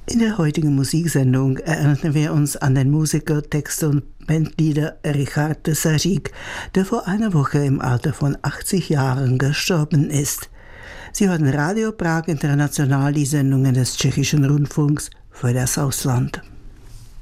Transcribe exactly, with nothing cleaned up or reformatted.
In der heutigen Musiksendung erinnern wir uns an den Musiker, Texter und Bandleader Richard Tesařík, der vor einer Woche im Alter von achtzig Jahren gestorben ist. Sie hören Radio Prag International, die Sendungen des Tschechischen Rundfunks für das Ausland.